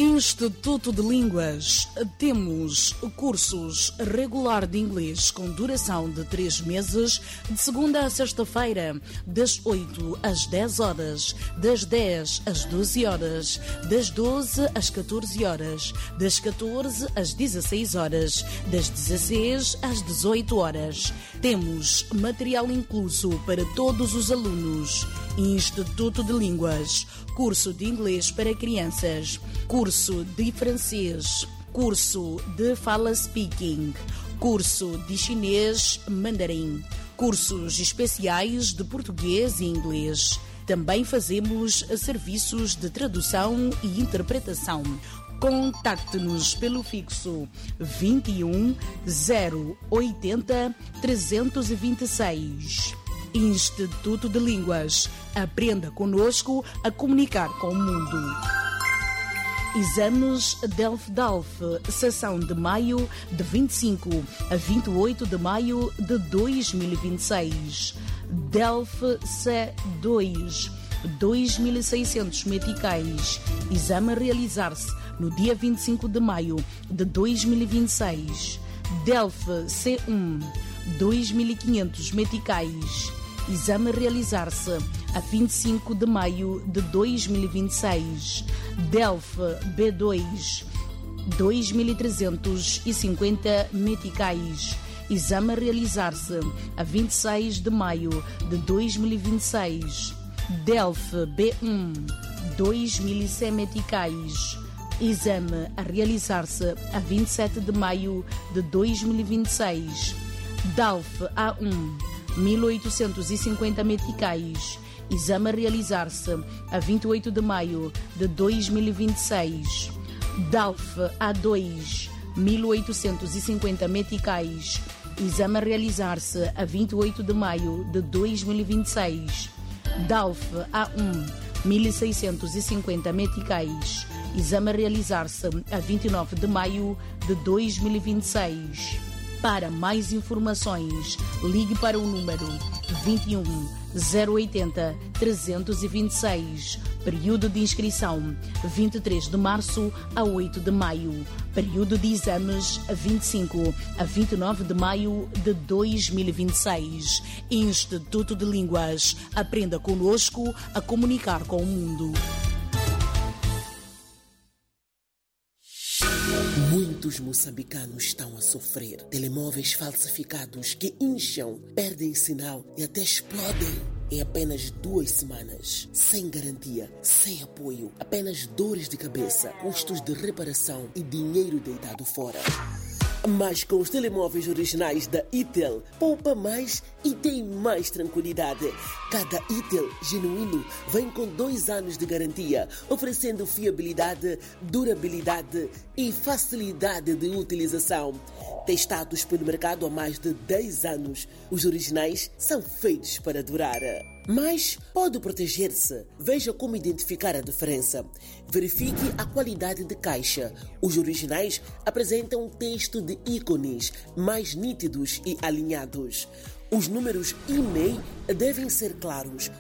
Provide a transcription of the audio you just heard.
Instituto de Línguas. Temos cursos regular de inglês com duração de 3 meses, de segunda a sexta-feira, das 8 às 10 horas, das 10 às 12 horas, das 12 às 14 horas, das 14 às 16 horas, das 16 às 18 horas. Temos material incluso para todos os alunos. Instituto de Línguas. Curso de inglês para crianças, curso de francês, curso de fala speaking, curso de chinês mandarim, cursos especiais de português e inglês. Também fazemos serviços de tradução e interpretação. Contacte-nos pelo fixo 21 080 326. Instituto de Línguas. Aprenda conosco a comunicar com o mundo. Exames DELF-DALF, sessão de maio de 25 a 28 de maio de 2026. DELF C2, 2.600 meticais. Exame a realizar-se no dia 25 de maio de 2026. DELF C1, 2.500 meticais. Exame a realizar-se a 25 de maio de 2026. DELF B2, 2.350 meticais. Exame a realizar-se a 26 de maio de 2026. DELF B1, 2.100 meticais. Exame a realizar-se a 27 de maio de 2026. DALF A1, 1.850 meticais. Exame a realizar-se a 28 de maio de 2026. DALF A2, 1.850 meticais. Exame a realizar-se a 28 de maio de 2026. DALF A1, 1.650 meticais. Exame a realizar-se a 29 de maio de 2026. Para mais informações, ligue para o número 21 080 326. Período de inscrição 23 de março a 8 de maio. Período de exames 25 a 29 de maio de 2026. Instituto de Línguas. Aprenda conosco a comunicar com o mundo. Muitos moçambicanos estão a sofrer. Telemóveis falsificados que incham, perdem sinal e até explodem em apenas 2 semanas. Sem garantia, sem apoio, apenas dores de cabeça, custos de reparação e dinheiro deitado fora. Mas com os telemóveis originais da Itel, poupa mais e tem mais tranquilidade. Cada Itel genuíno vem com 2 anos de garantia, oferecendo fiabilidade, durabilidade e facilidade de utilização. Testados pelo mercado há mais de 10 anos, os originais são feitos para durar. Mas pode proteger-se. Veja como identificar a diferença. Verifique a qualidade de caixa. Os originais apresentam um texto de ícones mais nítidos e alinhados. Os números e-mail devem ser claros,